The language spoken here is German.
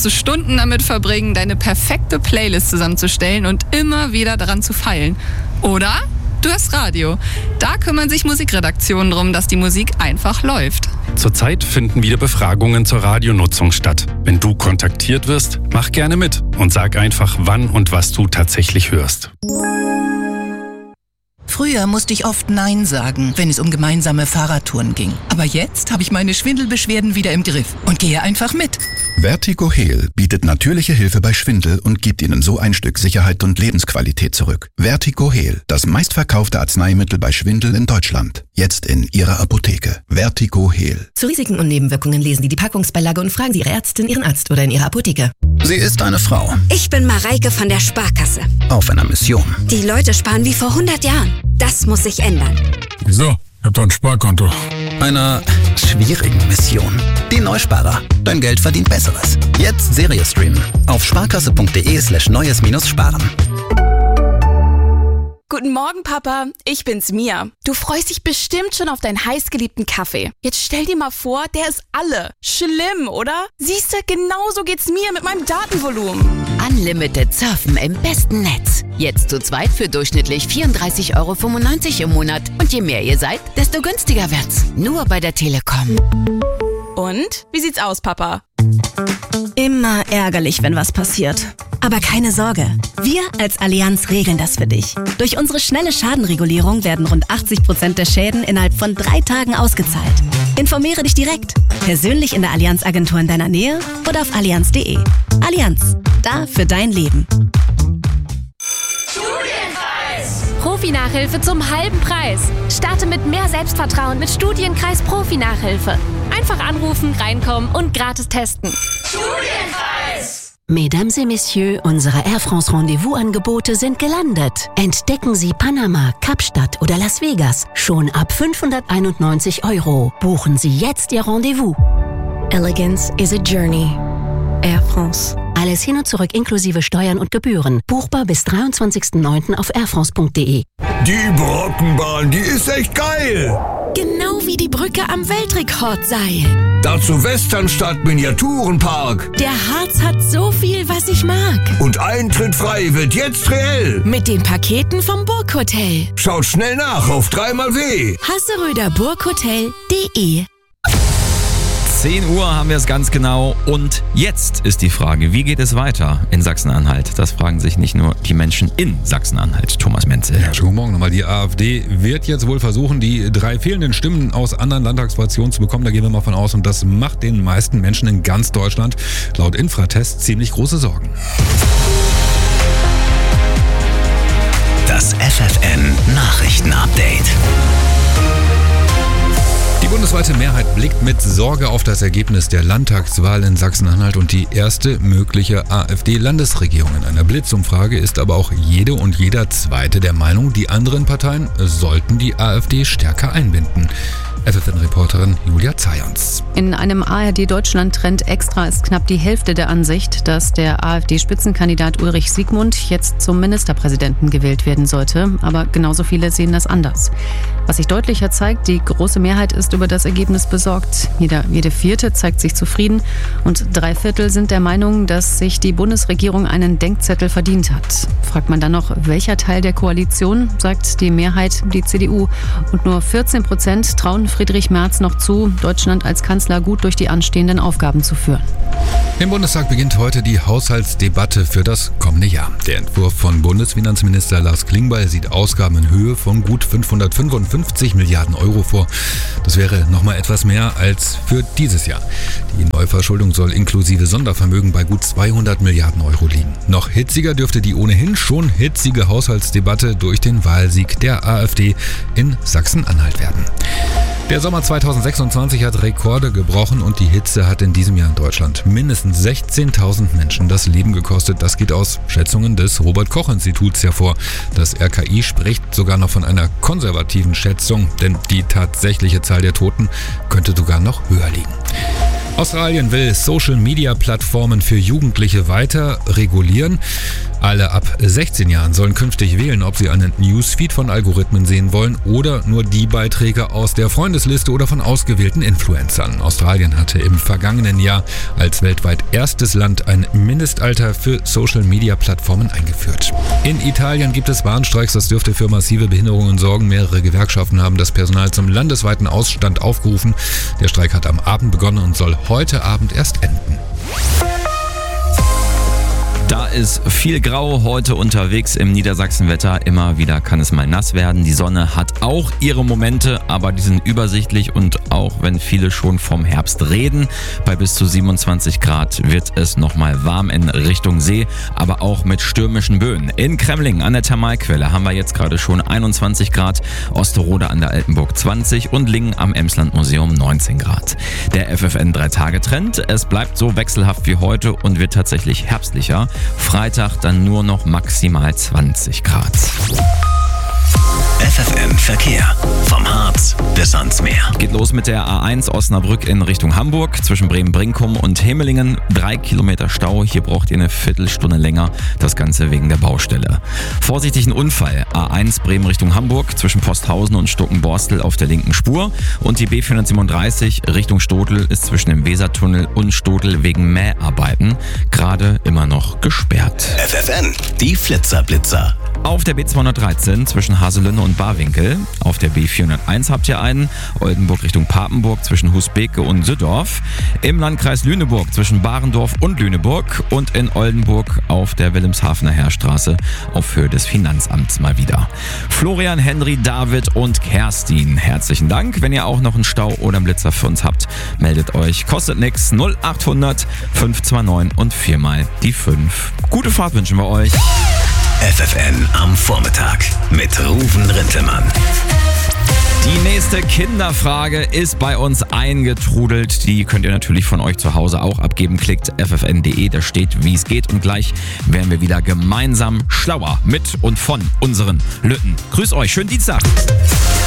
du Stunden damit verbringen, deine perfekte Playlist zusammenzustellen und immer wieder daran zu feilen. Oder du hörst Radio. Da kümmern sich Musikredaktionen darum, dass die Musik einfach läuft. Zurzeit finden wieder Befragungen zur Radionutzung statt. Wenn du kontaktiert wirst, mach gerne mit und sag einfach, wann und was du tatsächlich hörst. Früher musste ich oft Nein sagen, wenn es um gemeinsame Fahrradtouren ging. Aber jetzt habe ich meine Schwindelbeschwerden wieder im Griff und gehe einfach mit. Vertigo Heal bietet natürliche Hilfe bei Schwindel und gibt Ihnen so ein Stück Sicherheit und Lebensqualität zurück. Vertigo Heal, das meistverkaufte Arzneimittel bei Schwindel in Deutschland. Jetzt in Ihrer Apotheke. Vertigo Heal. Zu Risiken und Nebenwirkungen lesen Sie die Packungsbeilage und fragen Sie Ihre Ärztin, Ihren Arzt oder in Ihrer Apotheke. Sie ist eine Frau. Ich bin Mareike von der Sparkasse. Auf einer Mission. Die Leute sparen wie vor 100 Jahren. Das muss sich ändern. Wieso? Ich hab doch ein Sparkonto. Einer schwierigen Mission. Die Neusparer. Dein Geld verdient Besseres. Jetzt Serie streamen. Auf sparkasse.de/neues-sparen. Guten Morgen, Papa. Ich bin's, Mia. Du freust dich bestimmt schon auf deinen heißgeliebten Kaffee. Jetzt stell dir mal vor, der ist alle. Schlimm, oder? Siehste, genauso geht's mir mit meinem Datenvolumen. Unlimited Surfen im besten Netz. Jetzt zu zweit für durchschnittlich 34,95 € im Monat. Und je mehr ihr seid, desto günstiger wird's. Nur bei der Telekom. Und? Wie sieht's aus, Papa? Immer ärgerlich, wenn was passiert. Aber keine Sorge, wir als Allianz regeln das für dich. Durch unsere schnelle Schadenregulierung werden rund 80% der Schäden innerhalb von 3 Tagen ausgezahlt. Informiere dich direkt, persönlich in der Allianz-Agentur in deiner Nähe oder auf allianz.de. Allianz, da für dein Leben. Profi-Nachhilfe zum halben Preis. Starte mit mehr Selbstvertrauen mit Studienkreis Profi-Nachhilfe. Einfach anrufen, reinkommen und gratis testen. Studienkreis! Mesdames et Messieurs, unsere Air France Rendezvous-Angebote sind gelandet. Entdecken Sie Panama, Kapstadt oder Las Vegas schon ab 591 €. Buchen Sie jetzt Ihr Rendezvous. Elegance is a journey. Air France. Alles hin und zurück inklusive Steuern und Gebühren. Buchbar bis 23.09. auf airfrance.de. Die Brockenbahn, die ist echt geil. Genau wie die Brücke am Weltrekordseil. Dazu Westernstadt Miniaturenpark. Der Harz hat so viel, was ich mag. Und Eintritt frei wird jetzt reell. Mit den Paketen vom Burghotel. Schaut schnell nach auf 3xW. Hasseröderburghotel.de. 10 Uhr haben wir es ganz genau und jetzt ist die Frage, wie geht es weiter in Sachsen-Anhalt? Das fragen sich nicht nur die Menschen in Sachsen-Anhalt. Thomas Menzel. Ja, schönen guten Morgen nochmal. Die AfD wird jetzt wohl versuchen, die 3 fehlenden Stimmen aus anderen Landtagsfraktionen zu bekommen. Da gehen wir mal von aus und das macht den meisten Menschen in ganz Deutschland laut Infratest ziemlich große Sorgen. Das FFN Nachrichtenupdate. Die bundesweite Mehrheit blickt mit Sorge auf das Ergebnis der Landtagswahl in Sachsen-Anhalt und die erste mögliche AfD-Landesregierung. In einer Blitzumfrage ist aber auch jede und jeder Zweite der Meinung, die anderen Parteien sollten die AfD stärker einbinden. FFN-Reporterin Julia Zayans. In einem ARD-Deutschland-Trend Extra ist knapp die Hälfte der Ansicht, dass der AfD-Spitzenkandidat Ulrich Siegmund jetzt zum Ministerpräsidenten gewählt werden sollte. Aber genauso viele sehen das anders. Was sich deutlicher zeigt, die große Mehrheit ist über das Ergebnis besorgt. Jede Vierte zeigt sich zufrieden und 3/4 sind der Meinung, dass sich die Bundesregierung einen Denkzettel verdient hat. Fragt man dann noch, welcher Teil der Koalition, sagt die Mehrheit die CDU. Und nur 14% trauen Friedrich Merz noch zu, Deutschland als Kanzler gut durch die anstehenden Aufgaben zu führen. Im Bundestag beginnt heute die Haushaltsdebatte für das kommende Jahr. Der Entwurf von Bundesfinanzminister Lars Klingbeil sieht Ausgaben in Höhe von gut 555 Milliarden Euro vor. Das wäre nochmal etwas mehr als für dieses Jahr. Die Neuverschuldung soll inklusive Sondervermögen bei gut 200 Milliarden Euro liegen. Noch hitziger dürfte die ohnehin schon hitzige Haushaltsdebatte durch den Wahlsieg der AfD in Sachsen-Anhalt werden. Der Sommer 2026 hat Rekorde gebrochen und die Hitze hat in diesem Jahr in Deutschland mindestens 16.000 Menschen das Leben gekostet. Das geht aus Schätzungen des Robert-Koch-Instituts hervor. Das RKI spricht sogar noch von einer konservativen Schätzung, denn die tatsächliche Zahl der Toten könnte sogar noch höher liegen. Australien will Social-Media-Plattformen für Jugendliche weiter regulieren. Alle ab 16 Jahren sollen künftig wählen, ob sie einen Newsfeed von Algorithmen sehen wollen oder nur die Beiträge aus der Freundesliste oder von ausgewählten Influencern. Australien hatte im vergangenen Jahr als weltweit erstes Land ein Mindestalter für Social-Media-Plattformen eingeführt. In Italien gibt es Warnstreiks, das dürfte für massive Behinderungen sorgen. Mehrere Gewerkschaften haben das Personal zum landesweiten Ausstand aufgerufen. Der Streik hat am Abend begonnen und soll heute Abend erst enden. Da ist viel Grau heute unterwegs im Niedersachsenwetter. Immer wieder kann es mal nass werden. Die Sonne hat auch ihre Momente, aber die sind übersichtlich und auch wenn viele schon vom Herbst reden, bei bis zu 27 Grad wird es nochmal warm in Richtung See, aber auch mit stürmischen Böen. In Kremlingen an der Thermalquelle haben wir jetzt gerade schon 21 Grad, Osterode an der Altenburg 20 und Lingen am Emsland-Museum 19 Grad. Der FFN 3-Tage-Trend, es bleibt so wechselhaft wie heute und wird tatsächlich herbstlicher. Freitag dann nur noch maximal 20 Grad. FFN Verkehr. Vom Harz bis ans Meer. Geht los mit der A1 Osnabrück in Richtung Hamburg. Zwischen Bremen-Brinkum und Hemmelingen 3 Kilometer Stau. Hier braucht ihr eine Viertelstunde länger. Das Ganze wegen der Baustelle. Vorsichtig ein Unfall. A1 Bremen Richtung Hamburg. Zwischen Posthausen und Stuckenborstel auf der linken Spur. Und die B437 Richtung Stotel ist zwischen dem Wesertunnel und Stotel wegen Mäharbeiten gerade immer noch gesperrt. FFN, die Flitzer-Blitzer. Auf der B213 zwischen Haselünne und Barwinkel. Auf der B401 habt ihr einen. Oldenburg Richtung Papenburg zwischen Husbeke und Süddorf. Im Landkreis Lüneburg zwischen Barendorf und Lüneburg. Und in Oldenburg auf der Wilhelmshavener Heerstraße auf Höhe des Finanzamts mal wieder. Florian, Henry, David und Kerstin, herzlichen Dank. Wenn ihr auch noch einen Stau oder einen Blitzer für uns habt, meldet euch. Kostet nix. 0800 529 und 4 mal die 5. Gute Fahrt wünschen wir euch. FFN am Vormittag mit Ruven Rintelmann. Die nächste Kinderfrage ist bei uns eingetrudelt. Die könnt ihr natürlich von euch zu Hause auch abgeben. Klickt ffn.de, da steht, wie es geht. Und gleich werden wir wieder gemeinsam schlauer mit und von unseren Lütten. Grüß euch, schönen Dienstag.